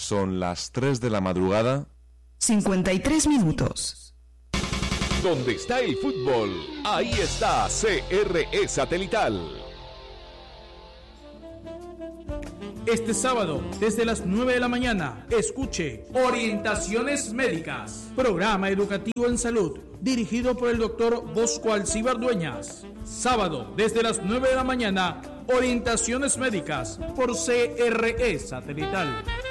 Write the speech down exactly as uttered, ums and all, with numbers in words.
Son las tres de la madrugada. cincuenta y tres minutos. Donde está el fútbol, ahí está C R E Satelital. Este sábado, desde las nueve de la mañana, escuche Orientaciones Médicas, programa educativo en salud, dirigido por el doctor Bosco Alcíbar Dueñas. Sábado, desde las nueve de la mañana, Orientaciones Médicas, por C R E Satelital.